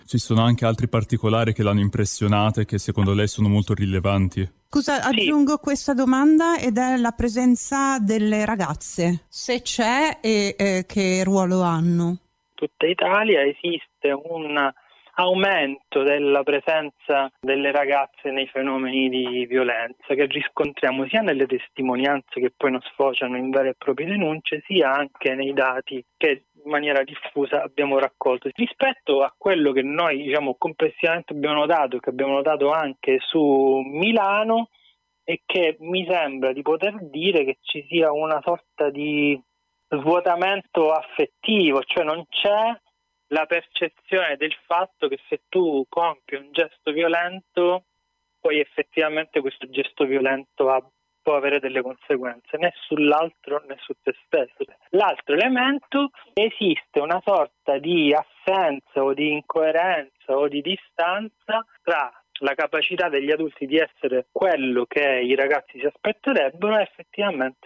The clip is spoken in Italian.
ci sono anche altri particolari che l'hanno impressionata e che secondo lei sono molto rilevanti? Scusa, aggiungo questa domanda ed è la presenza delle ragazze, se c'è e che ruolo hanno. In tutta Italia esiste un aumento della presenza delle ragazze nei fenomeni di violenza che riscontriamo sia nelle testimonianze che poi non sfociano in vere e proprie denunce, sia anche nei dati che in maniera diffusa abbiamo raccolto. Rispetto a quello che noi complessivamente abbiamo notato, che abbiamo notato anche su Milano, e che mi sembra di poter dire che ci sia una sorta di svuotamento affettivo, cioè non c'è la percezione del fatto che se tu compi un gesto violento, poi effettivamente questo gesto violento può avere delle conseguenze né sull'altro né su te stesso. L'altro elemento, esiste una sorta di assenza o di incoerenza o di distanza tra la capacità degli adulti di essere quello che i ragazzi si aspetterebbero e effettivamente